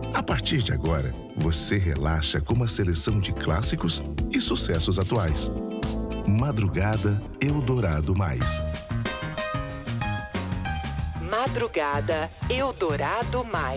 A partir de agora, você relaxa com uma seleção de clássicos e sucessos atuais. Madrugada Eldorado Mais. Madrugada Eldorado Mais.